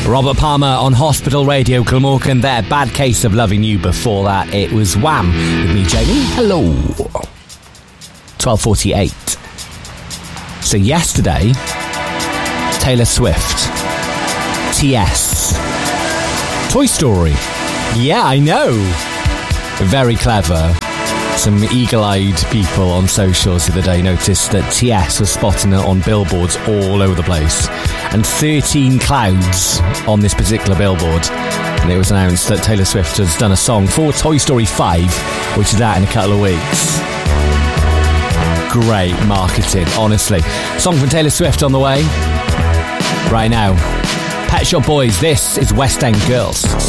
Robert Palmer on Hospital Radio, Glamorgan there. Bad Case of Loving You. Before that, it was Wham with me, Jamie. Hello. 12:48. So yesterday, Taylor Swift, TS, Toy Story. Yeah, I know. Very clever. Some eagle-eyed people on socials the other day noticed that TS was spotting it on billboards all over the place, and 13 clouds on this particular billboard. And it was announced that Taylor Swift has done a song for Toy Story 5, which is out in a couple of weeks. Great marketing, honestly. Song from Taylor Swift on the way right now. Pet Shop Boys, this is West End Girls.